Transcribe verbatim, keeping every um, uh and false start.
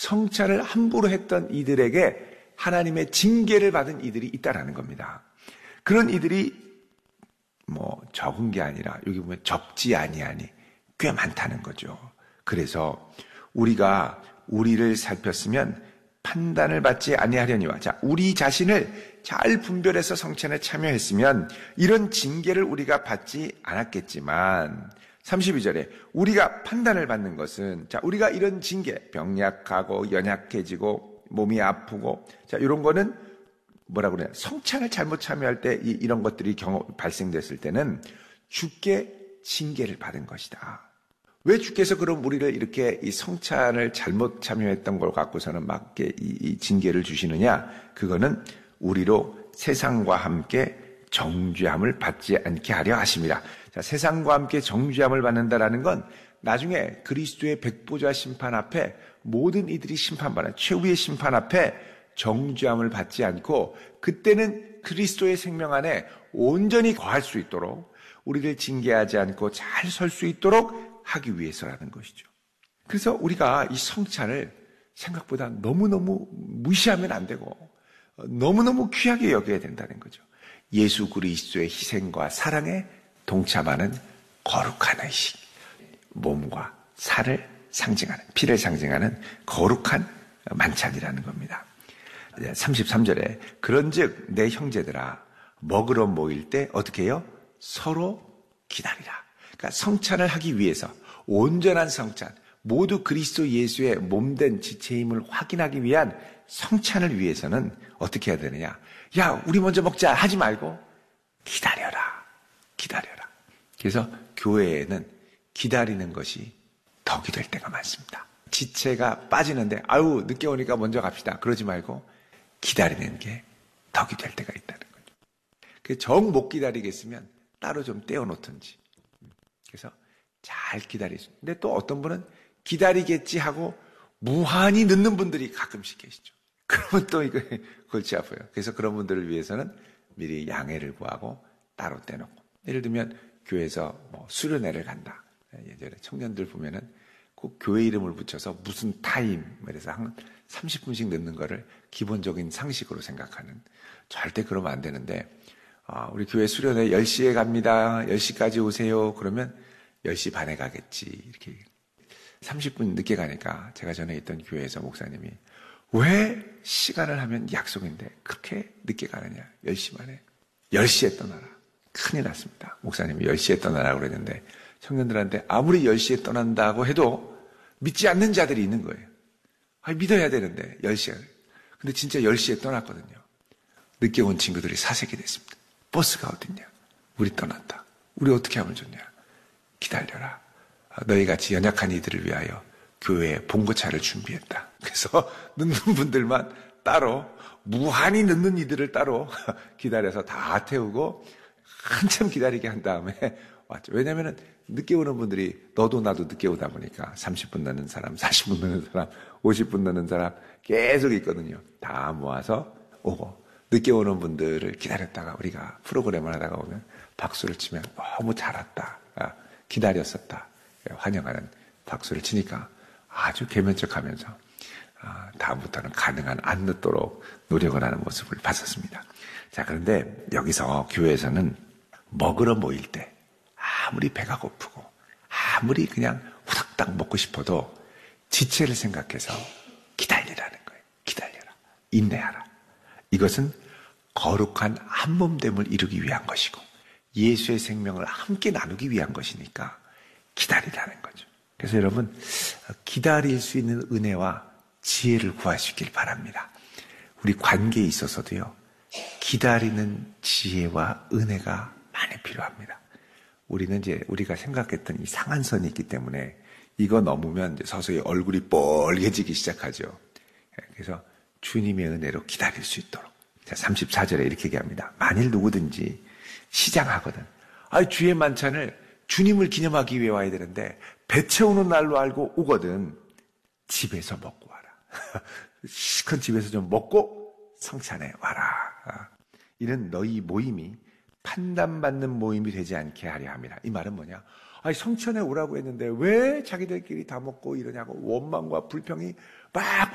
성찬을 함부로 했던 이들에게 하나님의 징계를 받은 이들이 있다라는 겁니다. 그런 이들이 뭐 적은 게 아니라 여기 보면 적지 아니하니 꽤 많다는 거죠. 그래서 우리가 우리를 살폈으면 판단을 받지 아니하려니와, 자, 우리 자신을 잘 분별해서 성찬에 참여했으면 이런 징계를 우리가 받지 않았겠지만, 삼십이 절에 우리가 판단을 받는 것은, 자, 우리가 이런 징계, 병약하고 연약해지고 몸이 아프고, 자, 이런 거는 뭐라 그래요? 성찬을 잘못 참여할 때 이, 이런 것들이 경험 발생됐을 때는 주께 징계를 받은 것이다. 왜 주께서 그럼 우리를 이렇게 이 성찬을 잘못 참여했던 걸 갖고서는 막 이, 이 징계를 주시느냐? 그거는 우리로 세상과 함께 정죄함을 받지 않게 하려 하심이라. 자, 세상과 함께 정죄함을 받는다라는 건 나중에 그리스도의 백보자 심판 앞에 모든 이들이 심판받는 최후의 심판 앞에 정죄함을 받지 않고 그때는 그리스도의 생명 안에 온전히 거할 수 있도록 우리를 징계하지 않고 잘 설 수 있도록 하기 위해서라는 것이죠. 그래서 우리가 이 성찬을 생각보다 너무너무 무시하면 안 되고 너무너무 귀하게 여겨야 된다는 거죠. 예수 그리스도의 희생과 사랑에 동참하는 거룩한 의식, 몸과 살을 상징하는, 피를 상징하는 거룩한 만찬이라는 겁니다. 삼십삼 절에 그런즉 내 형제들아 먹으러 모일 때 어떻게 해요? 서로 기다리라. 그러니까 성찬을 하기 위해서 온전한 성찬, 모두 그리스도 예수의 몸된 지체임을 확인하기 위한 성찬을 위해서는 어떻게 해야 되느냐? 야, 우리 먼저 먹자 하지 말고 기다려라. 기다려라. 그래서 교회에는 기다리는 것이 덕이 될 때가 많습니다. 지체가 빠지는데 아유 늦게 오니까 먼저 갑시다. 그러지 말고 기다리는 게 덕이 될 때가 있다는 거죠. 정 못 기다리겠으면 따로 좀 떼어놓든지. 그래서 잘 기다리죠. 근데 또 어떤 분은 기다리겠지 하고 무한히 늦는 분들이 가끔씩 계시죠. 그러면 또 이거 골치 아파요. 그래서 그런 분들을 위해서는 미리 양해를 구하고 따로 떼놓고. 예를 들면 교회에서 뭐 수련회를 간다. 예전에 청년들 보면은 꼭 교회 이름을 붙여서 무슨 타임, 그래서 한 삼십 분씩 늦는 거를 기본적인 상식으로 생각하는. 절대 그러면 안 되는데, 아, 우리 교회 수련회 열 시에 갑니다. 열 시까지 오세요. 그러면 열 시 반에 가겠지. 이렇게. 삼십 분 늦게 가니까 제가 전에 있던 교회에서 목사님이 왜 시간을 하면 약속인데 그렇게 늦게 가느냐. 열 시 반에. 열 시에 떠나라. 큰일 났습니다. 목사님이 열 시에 떠나라고 그랬는데 청년들한테 아무리 열 시에 떠난다고 해도 믿지 않는 자들이 있는 거예요. 아, 믿어야 되는데 열 시에. 근데 진짜 열 시에 떠났거든요. 늦게 온 친구들이 사색이 됐습니다. 버스가 어딨냐? 우리 떠났다. 우리 어떻게 하면 좋냐? 기다려라. 너희같이 연약한 이들을 위하여 교회에 봉고차를 준비했다. 그래서 늦는 분들만 따로 무한히 늦는 이들을 따로 기다려서 다 태우고 한참 기다리게 한 다음에 왔죠. 왜냐하면 늦게 오는 분들이 너도 나도 늦게 오다 보니까 삼십 분 늦는 사람, 사십 분 늦는 사람, 오십 분 늦는 사람 계속 있거든요. 다 모아서 오고 늦게 오는 분들을 기다렸다가 우리가 프로그램을 하다가 오면 박수를 치면 너무 잘 왔다. 기다렸었다. 환영하는 박수를 치니까 아주 개면적하면서 다음부터는 가능한 안 늦도록 노력을 하는 모습을 봤었습니다. 자, 그런데 여기서 교회에서는 먹으러 모일 때 아무리 배가 고프고 아무리 그냥 후닥닥 먹고 싶어도 지체를 생각해서 기다리라는 거예요. 기다려라. 인내하라. 이것은 거룩한 한몸됨을 이루기 위한 것이고 예수의 생명을 함께 나누기 위한 것이니까 기다리라는 거죠. 그래서 여러분 기다릴 수 있는 은혜와 지혜를 구하시길 바랍니다. 우리 관계에 있어서도요. 기다리는 지혜와 은혜가 많이 필요합니다. 우리는 이제 우리가 생각했던 이 상한선이 있기 때문에 이거 넘으면 이제 서서히 얼굴이 뻘개지기 시작하죠. 그래서 주님의 은혜로 기다릴 수 있도록. 자, 삼십사 절에 이렇게 얘기합니다. 만일 누구든지 시장하거든. 아, 주의 만찬을 주님을 기념하기 위해 와야 되는데 배 채우는 날로 알고 오거든. 집에서 먹고 와라. 시큰 집에서 좀 먹고 성찬에 와라. 이는 너희 모임이 판단받는 모임이 되지 않게 하려 합니다. 이 말은 뭐냐? 아니, 성찬에 오라고 했는데 왜 자기들끼리 다 먹고 이러냐고 원망과 불평이 막